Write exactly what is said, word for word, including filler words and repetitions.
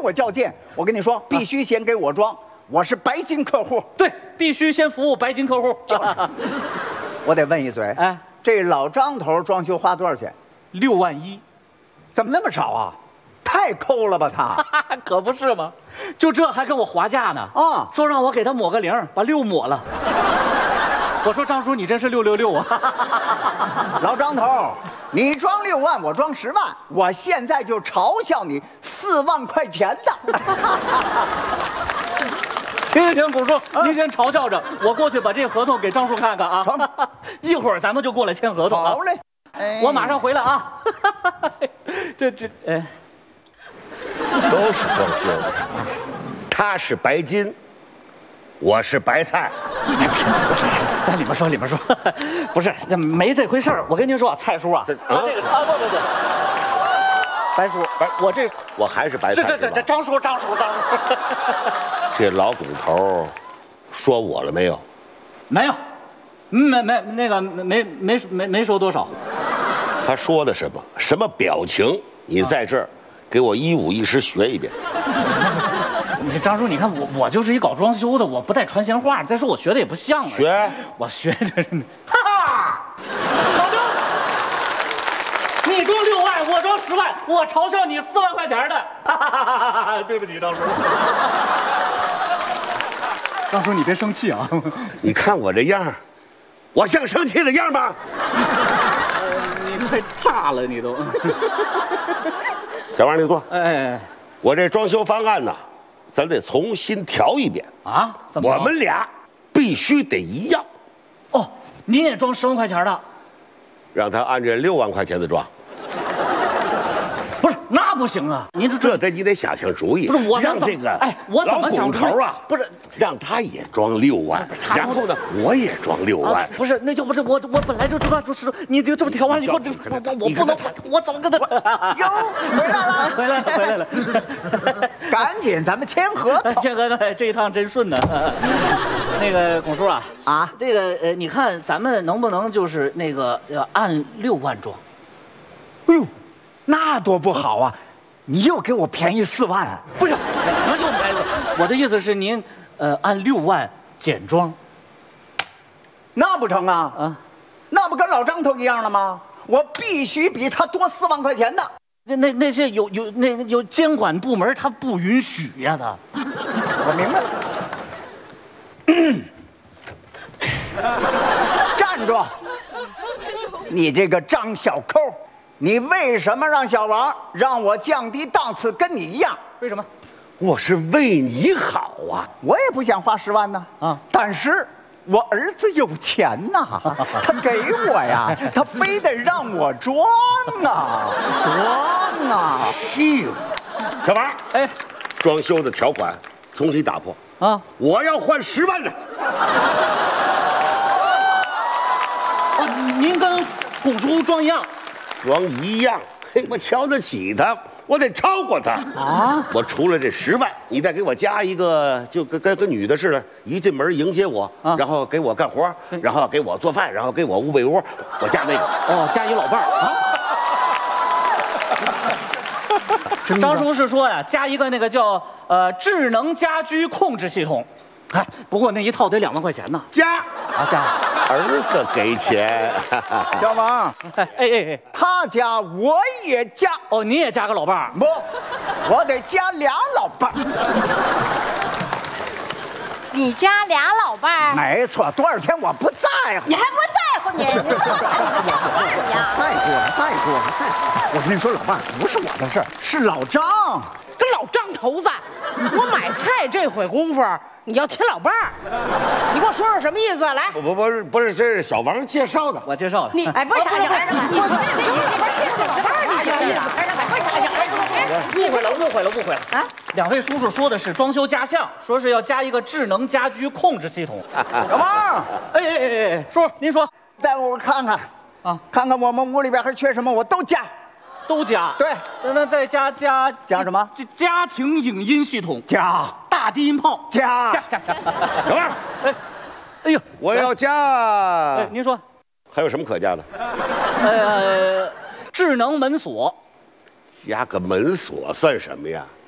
我较劲。我跟你说，必须先给我装，我是白金客户。 对，必须先服务白金客户。 我得问一嘴，哎，这老张头装修花多少钱？ 六万一， 怎么那么少啊？太抠了吧他！ 可不是吗？就这还跟我划价呢。啊，说让我给他抹个零，把六抹了。我说张叔，你真是六六六啊！ 老张头，你装六万，我装十万，我现在就嘲笑你四万块钱的。 行行，古叔，啊、您先嘲笑着，我过去把这合同给张叔看看啊。一会儿咱们就过来签合同啊。 好嘞，哎、 我马上回来啊。这这哎， 都是装修的，他是白金，我是白菜。 哎，不是不是，在里面说里面说，不是，这没这回事儿。我跟您说，蔡叔啊，这啊这个啊不不不，白叔，白我这我还是白菜。 这这这张叔张叔张叔， 这老骨头说我了没有？ 没有，没没那个没没没没说多少。 他说的什么？什么表情？你在这儿给我一五一十学一遍。 你张叔，你看我我就是一搞装修的，我不带传闲话。再说我学的也不像啊。 学， 我学这是，哈哈，老张，你装六万，我装十万，我嘲笑你四万块钱的，哈哈哈哈哈！对不起，张叔。张叔，你别生气啊！ 你看我这样，我像生气的样吗？ 你快炸了，你都。 小王，你坐。 哎哎哎， 我这装修方案呢？咱得重新调一遍啊！怎么？ 我们俩必须得一样。 哦，您也装十万块钱的， 让他按这六万块钱的装。 不是，那不行啊！您这得你得想想主意。 不是我让这个哎，我怎么想老骨头啊？ 不是， 让他也装六万，然后呢，我也装六万。 不是，那就不是我，我本来就知道就是你就这么调完以后，这我我不能，我怎么跟他？ 哟，回来了， 回来了，回来了！ 赶紧，咱们签合同。 签合同，这一趟真顺呢。那个龚叔啊， 啊， 这个呃，你看咱们能不能就是那个呃按六万装？ 哎呦，那多不好啊！你又给我便宜四万， 不是？什么又便宜？我的意思是您呃按六万减装， 那不成啊？ 啊， 那不跟老张头一样了吗？我必须比他多四万块钱的。 那那那些有有那有监管部门他不允许呀、啊，他。 我明白了。站住！你这个张小抠，你为什么让小王让我降低档次，跟你一样？ 为什么？ 我是为你好啊！ 我也不想花十万呢。啊，但是我儿子有钱呐，他给我呀，他非得让我装啊，装啊！ 屁！小王， 哎， 装修的条款重新打破啊！我要换十万的。 哦，您跟龚叔装一样。 装一样，嘿，我瞧得起他，我得超过他啊！我除了这十万，你再给我加一个，就跟跟跟女的似的，一进门迎接我，啊、然后给我干活，然后给我做饭，然后给我捂被窝，我加那个。 哦，加一老伴儿啊！张叔是说呀，加一个那个叫呃智能家居控制系统。哎，不过那一套得两万块钱呢。 加啊加， 儿子给钱。 小王， 哎哎哎， 他加我也加。 哦，你也加个老伴儿？ 不，我得加俩老伴儿。 你加俩老伴儿？ 没错，多少钱我不在乎。 你还不在乎你？你这你呀？ 在乎，在乎，在乎。我跟你说，老伴儿不是我的事儿，是老张。 这老张头子，我买菜这会功夫。你要添老伴儿，你给我说说什么意思？来， 不不不是不是，这是小王介绍的， 我介绍的。 你哎，不是啥小孩儿，你说这里边是老伴儿，你啥意思？不是啥小孩儿， 误会了，误会了，误会了啊！两位叔叔说的是装修加项，说是要加一个智能家居控制系统。 小王， 哎哎哎哎，叔，您说， 带我看看啊，看看我们屋里边还缺什么，我都加。 都加对， 那那再加加加什么？ 家庭影音系统加大低音炮加加加加。小王，哎，哎呦， 我要加。 哎，您说还有什么可加的？ 呃，智能门锁。 加个门锁算什么呀？